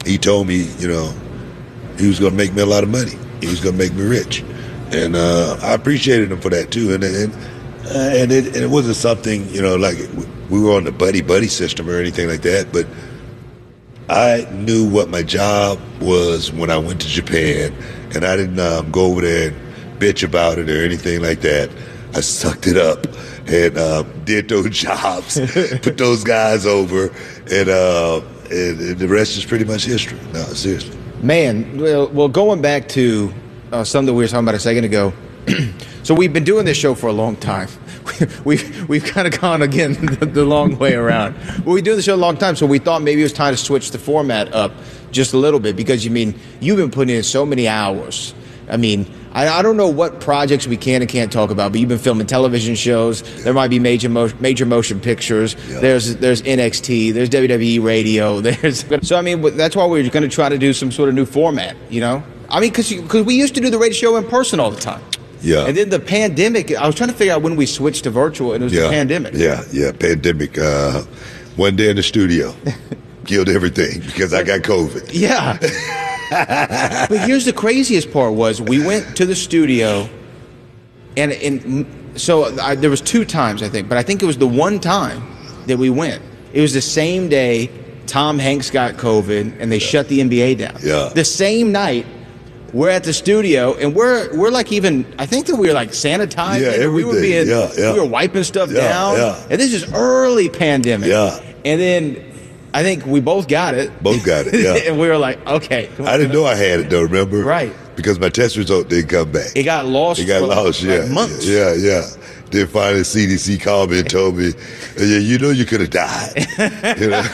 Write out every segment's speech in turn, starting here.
he told me, you know, he was going to make me a lot of money. He was going to make me rich. And I appreciated him for that, too. And it wasn't something, you know, like we were on the buddy system or anything like that. But I knew what my job was when I went to Japan. And I didn't go over there and bitch about it or anything like that. I sucked it up and did those jobs, put those guys over, and the rest is pretty much history. No, seriously. Man, well, going back to something we were talking about a second ago. So we've been doing this show for a long time. We've kind of gone again the long way around. Well, we do the show a long time, so we thought maybe it was time to switch the format up just a little bit because you've been putting in so many hours. I mean, I don't know what projects we can and can't talk about, but you've been filming television shows. There might be major motion pictures. Yeah. There's NXT. There's WWE radio. So I mean, that's why we're going to try to do some sort of new format. You know, I mean, because we used to do the radio show in person all the time. Yeah. And then the pandemic. I was trying to figure out when we switched to virtual, and it was the pandemic. Yeah, pandemic. One day in the studio, killed everything because I got COVID. Yeah. But here's the craziest part was we went to the studio and so there was 2 times I think, but I think it was the one time that we went. It was the same day Tom Hanks got COVID and they shut the NBA down. Yeah. The same night we're at the studio and we're like I think that we were like sanitized. Yeah, everything. We were wiping stuff down. Yeah. And this is early pandemic. Yeah. And then I think we both got it. Yeah. And we were like, okay. I didn't know I had it, though, remember? Right. Because my test result didn't come back. It got lost. Yeah. Months. Yeah. Then finally CDC called me and told me, yeah, you know you could have died. You know?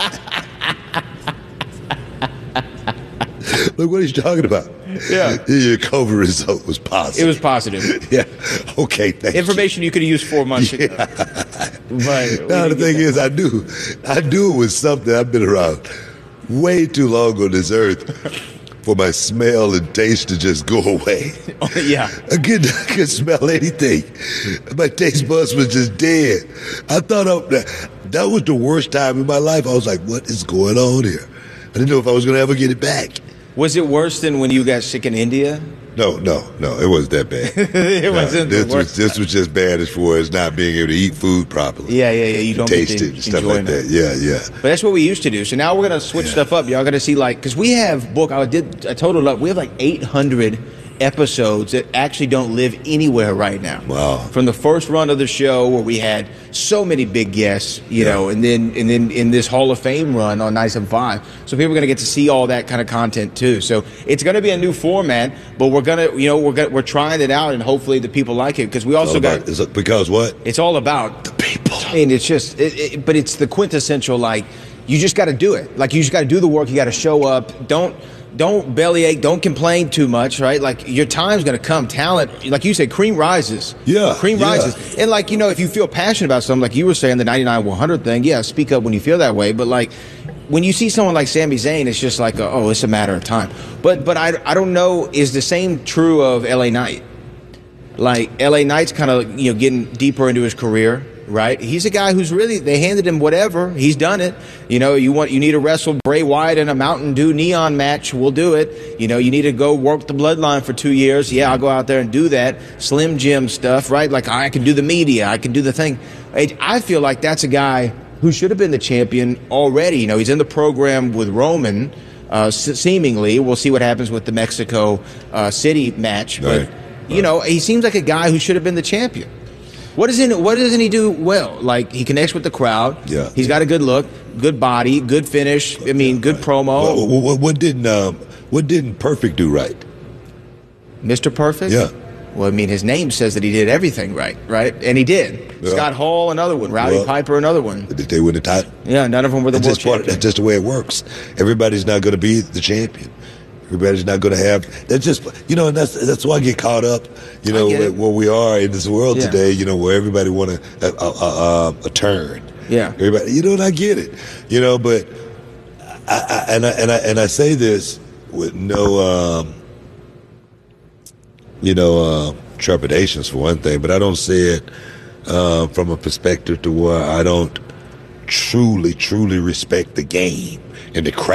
Look what he's talking about. Yeah. Your COVID result was positive. It was positive. Yeah. Okay, thank Information you could have used 4 months ago. But now the thing is, I knew it was something. I've been around way too long on this earth for my smell and taste to just go away. Yeah. I could smell anything. My taste buds was just dead. I thought that was the worst time in my life. I was like, what is going on here? I didn't know if I was going to ever get it back. Was it worse than when you got sick in India? No, it wasn't that bad. It wasn't the worst. This was just bad as far as not being able to eat food properly. Yeah. You don't taste it and stuff like that. Yeah. But that's what we used to do. So now we're gonna switch stuff up. Y'all gonna see because we have I totaled up. We have like 800 episodes that actually don't live anywhere right now. Wow. From the first run of the show where we had so many big guests, you know, and then in this Hall of Fame run on 97.5. So people are going to get to see all that kind of content too. So it's going to be a new format, but we're trying it out and hopefully the people like it because we also because what? It's all about the people. I mean, it's just but it's the quintessential you just got to do it. You just got to do the work, you got to show up. Don't bellyache. Don't complain too much, right? Your time's going to come. Talent, like you said, cream rises. Yeah. Cream rises. And if you feel passionate about something, like you were saying, the 99-100 thing, speak up when you feel that way. But when you see someone like Sami Zayn, it's just it's a matter of time. But I don't know, is the same true of LA Knight? LA Knight's kind of, getting deeper into his career. Right, he's a guy who's they handed him whatever. He's done it. You need to wrestle Bray Wyatt in a Mountain Dew neon match. We'll do it. You need to go work the Bloodline for 2 years. Yeah, I'll go out there and do that. Slim Jim stuff, right? I can do the media. I can do the thing. I feel like that's a guy who should have been the champion already. He's in the program with Roman, seemingly. We'll see what happens with the Mexico City match. Right. But, he seems like a guy who should have been the champion. What doesn't he do well? He connects with the crowd. Yeah. He's got a good look, good body, good finish. I mean, good promo. What didn't Perfect do right? Mr. Perfect? Yeah. Well, I mean, his name says that he did everything right? And he did. Yeah. Scott Hall, another one. Rowdy Piper, another one. Did they win the title? Yeah, none of them were the world champions. That's just the way it works. Everybody's not going to be the champion. Everybody's not going to have. That's just and that's why I get caught up. Where we are in this world today. Where everybody want a turn. Yeah. Everybody. And I get it. But I say this with no trepidations for one thing, but I don't say it from a perspective to where I don't truly respect the game and the craft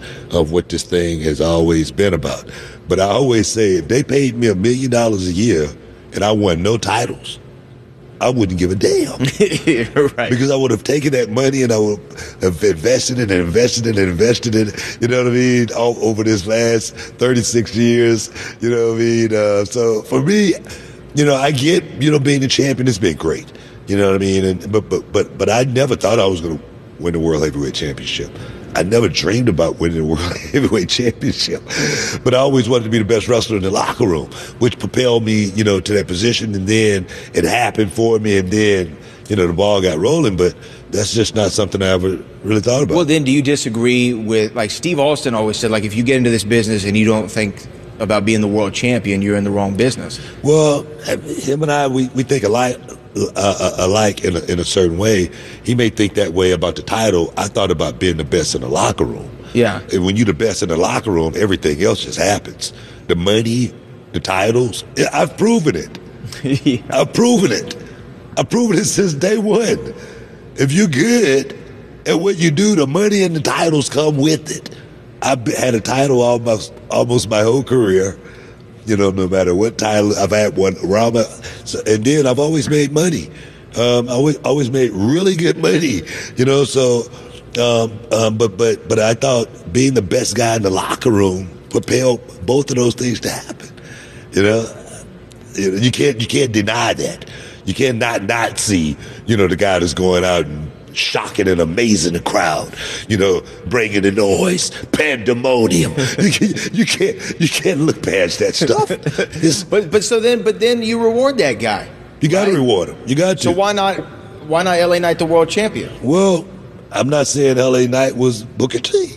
of what this thing has always been about. But I always say, if they paid me $1 million a year and I won no titles, I wouldn't give a damn. Right. Because I would have taken that money and I would have invested it and invested it and invested it, you know what I mean, all over this last 36 years, you know what I mean? So for me, you know, I get, you know, being a champion has been great, you know what I mean? But I never thought I was going to win the World Heavyweight Championship. I never dreamed about winning the World Heavyweight Championship, but I always wanted to be the best wrestler in the locker room, which propelled me, you know, to that position. And then it happened for me, and then, you know, the ball got rolling. But that's just not something I ever really thought about. Well, then do you disagree with, like, Steve Austin always said, like, if you get into this business and you don't think about being the world champion, you're in the wrong business? Well, him and I, we think alike in a certain way. He may think that way about the title. I thought about being the best in the locker room. Yeah. And when you're the best in the locker room, everything else just happens. The money, the titles. I've proven it. Yeah. I've proven it. I've proven it since day one. If you're good at what you do, the money and the titles come with it. I've had a title almost my whole career. You know, no matter what title I've had one around my, and then I've always made money. I always made really good money. You know, so but I thought being the best guy in the locker room propelled both of those things to happen. You know, you can't deny that. You can't not see, you know, the guy that's going out and shocking and amazing the crowd, you know, bringing the noise, pandemonium. You can't look past that stuff. But then you reward that guy. You got to reward him. You got to. So why not LA Knight the world champion? Well, I'm not saying LA Knight was Booker T.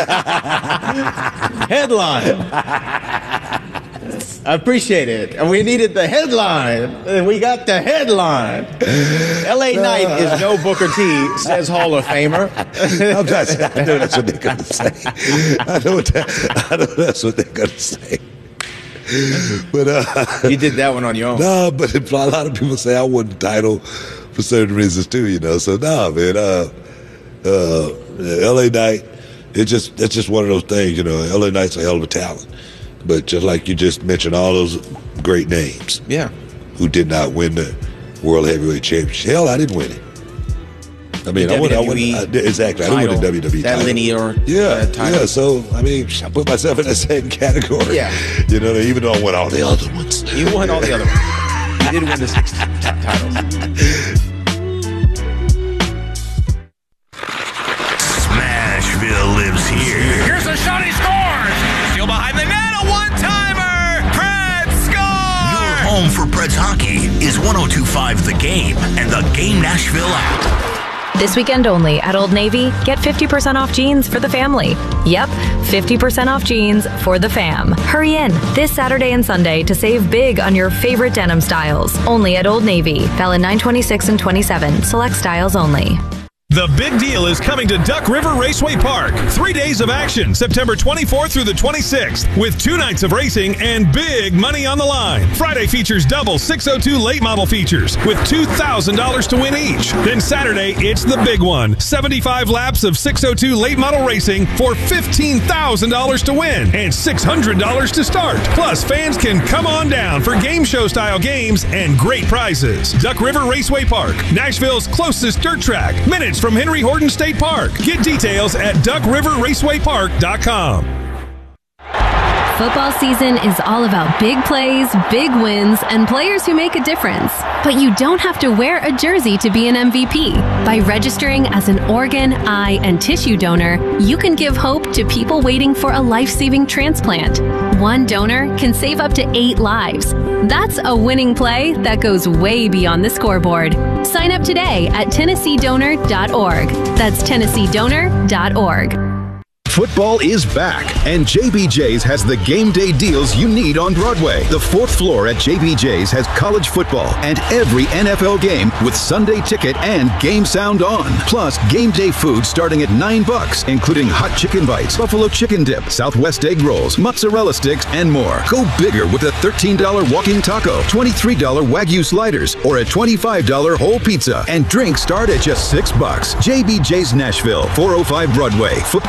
Headline. I appreciate it. And we needed the headline. And we got the headline. LA Knight is no Booker T, says Hall of Famer. I know that's what they're going to say. I know that's what they're going to say. But you did that one on your own. No, but a lot of people say I won the title for certain reasons too, you know. So man, LA Knight, that's just one of those things, you know. LA Knight's a hell of a talent. But just like you just mentioned, all those great names, yeah, who did not win the World Heavyweight Championship. Hell, I didn't win it. I mean, exactly. I didn't win the WWE that title. linear title. Yeah. So I mean, I put myself in the same category. Yeah, you know, even though I won all the other ones. You won all the other ones. You didn't win the 6 titles. Smashville lives here. Here's a shot, he scores! Still behind the net, a one-timer! Preds score! Your home for Preds hockey is 102.5 The Game and the Game Nashville app. This weekend only at Old Navy, get 50% off jeans for the family. Yep, 50% off jeans for the fam. Hurry in this Saturday and Sunday to save big on your favorite denim styles. Only at Old Navy. Valid 9/26 and 27. Select styles only. The big deal is coming to Duck River Raceway Park. 3 days of action, September 24th through the 26th, with 2 nights of racing and big money on the line. Friday features double 602 late model features with $2,000 to win each. Then Saturday, it's the big one. 75 laps of 602 late model racing for $15,000 to win and $600 to start. Plus, fans can come on down for game show style games and great prizes. Duck River Raceway Park, Nashville's closest dirt track. Minutes from Henry Horton State Park. Get details at duckriverracewaypark.com. Football season is all about big plays, big wins, and players who make a difference. But you don't have to wear a jersey to be an MVP. By registering as an organ, eye, and tissue donor, you can give hope to people waiting for a life-saving transplant. One donor can save up to 8 lives. That's a winning play that goes way beyond the scoreboard. Sign up today at TennesseeDonor.org. That's TennesseeDonor.org. Football is back, and JBJ's has the game day deals you need on Broadway. The 4th floor at JBJ's has college football and every NFL game with Sunday ticket and game sound on. Plus, game day food starting at $9, including hot chicken bites, buffalo chicken dip, Southwest egg rolls, mozzarella sticks, and more. Go bigger with a $13 walk-in taco, $23 Wagyu sliders, or a $25 whole pizza. And drinks start at just $6. JBJ's Nashville, 405 Broadway. Football, food,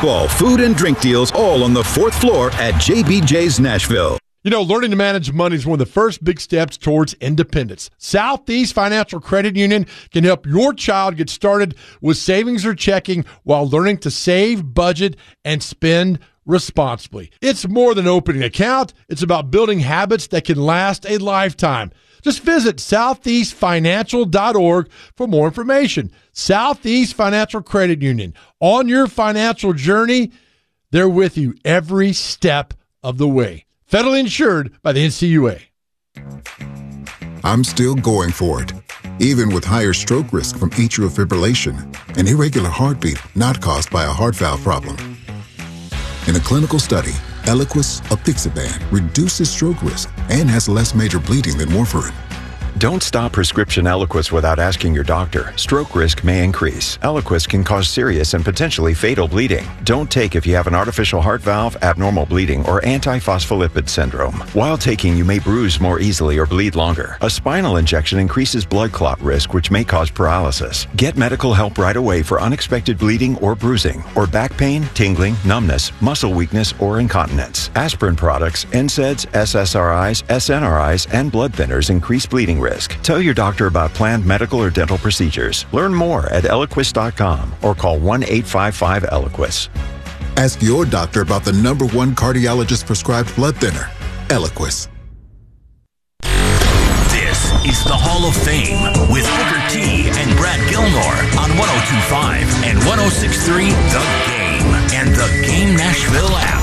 food and drink deals all on the 4th floor at JBJ's Nashville. You know, learning to manage money is one of the first big steps towards independence. Southeast Financial Credit Union can help your child get started with savings or checking while learning to save, budget, and spend responsibly. It's more than opening an account. It's about building habits that can last a lifetime. Just visit southeastfinancial.org for more information. Southeast Financial Credit Union. On your financial journey, they're with you every step of the way. Federally insured by the NCUA. I'm still going for it, even with higher stroke risk from atrial fibrillation, an irregular heartbeat not caused by a heart valve problem. In a clinical study, Eliquis, apixaban, reduces stroke risk and has less major bleeding than warfarin. Don't stop prescription Eliquis without asking your doctor. Stroke risk may increase. Eliquis can cause serious and potentially fatal bleeding. Don't take if you have an artificial heart valve, abnormal bleeding, or antiphospholipid syndrome. While taking, you may bruise more easily or bleed longer. A spinal injection increases blood clot risk, which may cause paralysis. Get medical help right away for unexpected bleeding or bruising, or back pain, tingling, numbness, muscle weakness, or incontinence. Aspirin products, NSAIDs, SSRIs, SNRIs, and blood thinners increase bleeding risk. Tell your doctor about planned medical or dental procedures. Learn more at Eliquis.com or call 1-855-ELIQUIS. Ask your doctor about the #1 cardiologist prescribed blood thinner, Eliquis. This is the Hall of Fame with Booker T and Brad Gilmore on 102.5 and 106.3 The Game and the Game Nashville app.